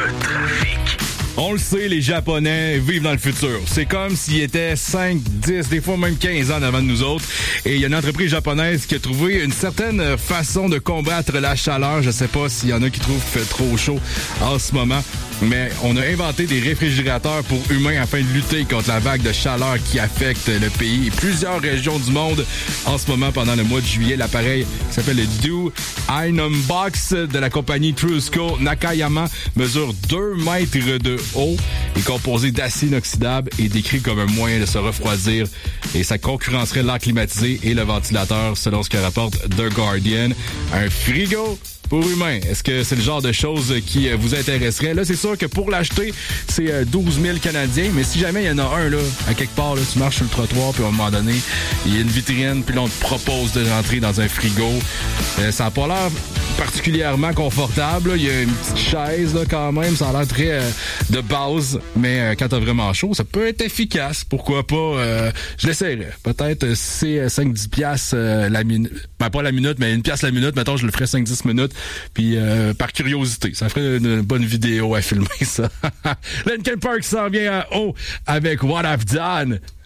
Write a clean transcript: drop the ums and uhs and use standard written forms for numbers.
On le sait, les Japonais vivent dans le futur. C'est comme s'ils étaient 5, 10, des fois même 15 ans en avant de nous autres. Et il y a une entreprise japonaise qui a trouvé une certaine façon de combattre la chaleur. Je sais pas s'il y en a qui trouvent qu'il fait trop chaud en ce moment. Mais on a inventé des réfrigérateurs pour humains afin de lutter contre la vague de chaleur qui affecte le pays et plusieurs régions du monde. En ce moment, pendant le mois de juillet, l'appareil qui s'appelle le Do Inum Box de la compagnie Trusco Nakayama mesure 2 mètres de haut, est composé d'acier inoxydable et décrit comme un moyen de se refroidir. Et ça concurrencerait l'air climatisé et le ventilateur, selon ce que rapporte The Guardian. Un frigo pour humains. Est-ce que c'est le genre de choses qui vous intéresserait? Là, c'est sûr que pour l'acheter, c'est 12 000 Canadiens, mais si jamais il y en a un, là, à quelque part, là, tu marches sur le trottoir, puis à un moment donné, il y a une vitrine, puis là, on te propose de rentrer dans un frigo. Ça n'a pas l'air particulièrement confortable, là. Il y a une petite chaise, là, quand même. Ça a l'air très de base, mais quand t'as vraiment chaud, ça peut être efficace. Pourquoi pas? Je l'essayerais. Peut-être c'est 5-10 piastres la minute. Ben, pas la minute, mais 1 piastre la minute. Mettons, je le ferais 5-10 minutes. Puis par curiosité, ça ferait une bonne vidéo à filmer, ça. Linkin Park s'en vient à haut avec What I've Done.